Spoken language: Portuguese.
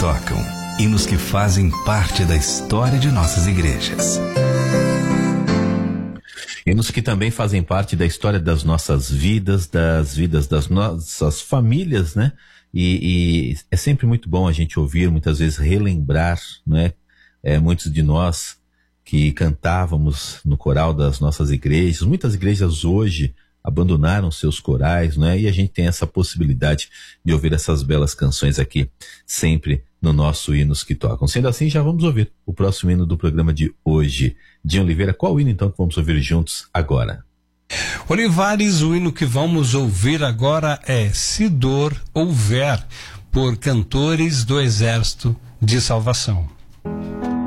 tocam, hinos que fazem parte da história de nossas igrejas. Hinos que também fazem parte da história das nossas vidas, das vidas das nossas famílias, né? E é sempre muito bom a gente ouvir, muitas vezes relembrar, né? Muitos de nós que cantávamos no coral das nossas igrejas, muitas igrejas hoje abandonaram seus corais, né? E a gente tem essa possibilidade de ouvir essas belas canções aqui, sempre no nosso Hinos que Tocam. Sendo assim, já vamos ouvir o próximo hino do programa de hoje. Dinho Oliveira, qual o hino então que vamos ouvir juntos agora? Olivares, o hino que vamos ouvir agora é Se Dor Houver, por Cantores do Exército de Salvação.